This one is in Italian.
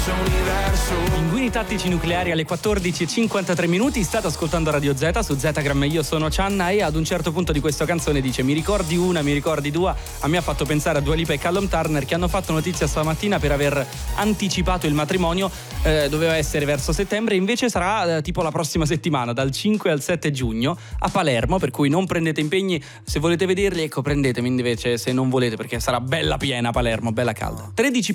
Pinguini tattici nucleari alle 14:53 minuti. State ascoltando Radio Z su Zetagram. Io sono Cianna e ad un certo punto di questa canzone dice: mi ricordi una, mi ricordi due. A me ha fatto pensare a Dua Lipa e Callum Turner, che hanno fatto notizia stamattina per aver anticipato il matrimonio. Doveva essere verso settembre, invece sarà tipo la prossima settimana, dal 5 al 7 giugno a Palermo, per cui non prendete impegni. Se volete vederli, ecco, prendetemi invece se non volete, perché sarà bella piena Palermo, bella calda. 13